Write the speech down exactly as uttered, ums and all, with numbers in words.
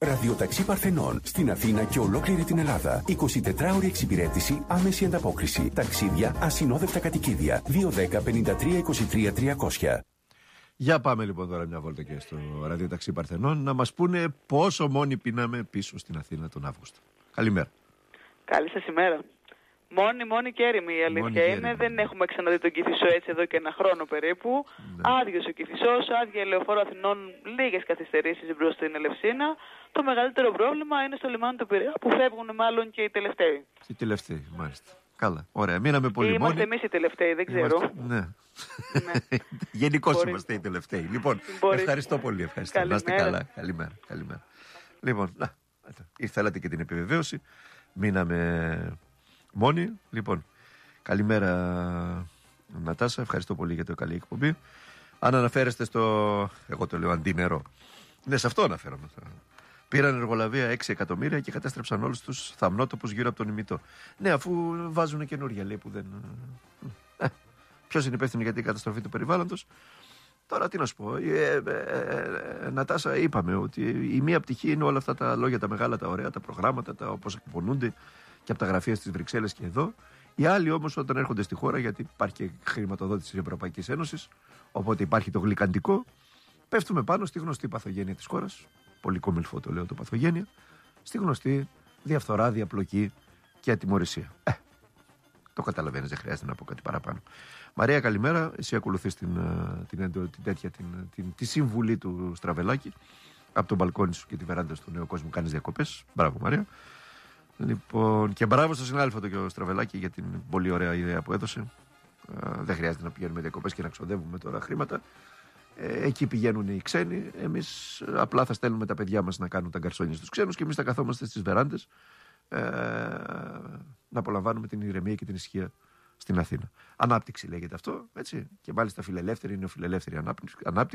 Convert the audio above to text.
Ραδιοταξί Παρθενών στην Αθήνα και ολόκληρη την Ελλάδα. εικοσιτετράωρη εξυπηρέτηση, άμεση ανταπόκριση. Ταξίδια, ασυνόδευτα κατοικίδια. δύο δέκα πενήντα τρία είκοσι τρία τριακόσια. Για πάμε λοιπόν τώρα μια βόλτα και στο Ραδιοταξί Παρθενών να μας πούνε πόσο μόνοι πίναμε πίσω στην Αθήνα τον Αύγουστο. Καλημέρα. Καλή σας ημέρα. Μόνοι, μόνοι και έρημοι η αλήθεια μόνοι είναι. Έρημοι. Δεν έχουμε ξαναδεί τον Κηφισό έτσι εδώ και ένα χρόνο περίπου. Ναι. Άδειος ο Κηφισός, άδεια η Λεωφόρο Αθηνών, λίγες καθυστερήσεις μπρος στην Ελευσίνα. Το μεγαλύτερο πρόβλημα είναι στο λιμάνι του Πειραιά που φεύγουν μάλλον και οι τελευταίοι. Οι τελευταίοι, μάλιστα. Καλά, ωραία. Μείναμε πολύ μόνοι. Είμαστε εμείς οι τελευταίοι, δεν ξέρω. Είμαστε... Ναι. ναι. Γενικώς Μπορεί... είμαστε οι τελευταίοι. Λοιπόν, Μπορεί... ευχαριστώ πολύ. Ευχαριστώ. Να είστε καλά. Καλημέρα. Καλημέρα. Λοιπόν, να, ήρθατε και την επιβεβαίωση. Μείναμε μόνοι. Λοιπόν, καλημέρα Νατάσα. Ευχαριστώ πολύ για το καλή εκπομπή. Αν αναφέρεστε στο. Εγώ το λέω αντίμερο. Ναι, σε αυτό αναφέρομαι. Πήραν εργολαβία έξι εκατομμύρια και κατέστρεψαν όλους τους θαμνότοπους γύρω από τον ημιτό. Ναι, αφού βάζουν καινούργια λέει που δεν. Ε, ποιος είναι υπεύθυνο για την καταστροφή του περιβάλλοντος. Τώρα τι να σου πω. Ε, ε, ε, ε, Νατάσα, είπαμε ότι η μία πτυχή είναι όλα αυτά τα λόγια, τα μεγάλα, τα ωραία, τα προγράμματα, τα όπως εκπονούνται και από τα γραφεία στις Βρυξέλλες και εδώ. Οι άλλοι όμως όταν έρχονται στη χώρα, γιατί υπάρχει και χρηματοδότηση της Ευρωπαϊκής Ένωσης, οπότε υπάρχει το γλυκαντικό, πέφτουμε πάνω στη γνωστή παθογένεια της χώρας. Πολύ κομιλφό το λέω το παθογένεια, στη γνωστή διαφθορά, διαπλοκή και ατιμωρησία. Ε, το καταλαβαίνεις, δεν χρειάζεται να πω κάτι παραπάνω. Μαρία, καλημέρα. Εσύ ακολουθείς την, την, την, την, τέτοια, την, την, τη συμβουλή του Στραβελάκη. Από τον μπαλκόνι σου και τη βεράντα του Νέου Κόσμου κάνεις διακοπές. Μπράβο, Μαρία. Λοιπόν, και μπράβο στον συνάδελφο το και ο Στραβελάκη για την πολύ ωραία ιδέα που έδωσε. Ε, δεν χρειάζεται να πηγαίνουμε διακοπές και να ξοδεύουμε τώρα χρήματα. Ε, εκεί πηγαίνουν οι ξένοι. Εμείς απλά θα στέλνουμε τα παιδιά μας να κάνουν τα γκαρσόνια στους ξένους και εμείς θα καθόμαστε στις βεράντες ε, να απολαμβάνουμε την ηρεμία και την ησυχία στην Αθήνα. Ανάπτυξη λέγεται αυτό, έτσι. Και μάλιστα φιλελεύθερη είναι ο φιλελεύθερη ανάπτυξη.